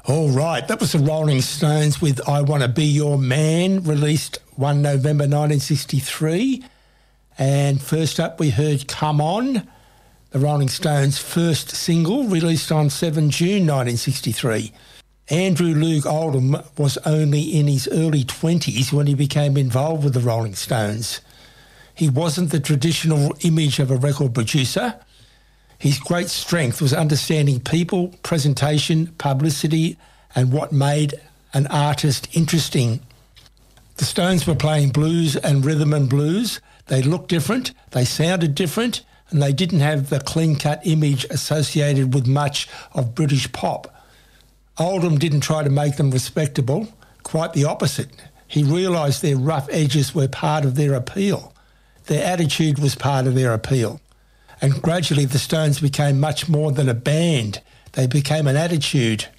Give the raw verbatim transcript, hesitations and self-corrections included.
All right, that was the Rolling Stones with I Wanna Be Your Man, released the first of November nineteen sixty-three. And first up we heard Come On, the Rolling Stones' first single, released on the seventh of June nineteen sixty-three. Andrew Loog Oldham was only in his early twenties when he became involved with the Rolling Stones. He wasn't the traditional image of a record producer. His great strength was understanding people, presentation, publicity, and what made an artist interesting. The Stones were playing blues and rhythm and blues. They looked different, they sounded different, and they didn't have the clean-cut image associated with much of British pop. Oldham didn't try to make them respectable, quite the opposite. He realised their rough edges were part of their appeal. Their attitude was part of their appeal. And gradually the Stones became much more than a band. They became an attitude.